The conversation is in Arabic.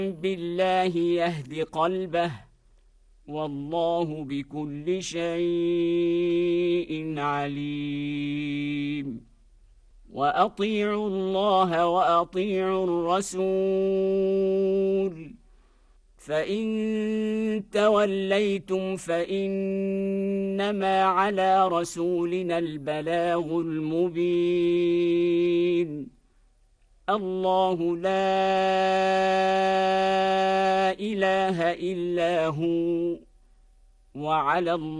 بالله يهد قلبه، والله بكل شيء عليم. وأطيعوا الله وأطيعوا الرسول، فإن توليتم فإنما على رسولنا البلاغ المبين. الله لا إله إلا هو، وعلى الله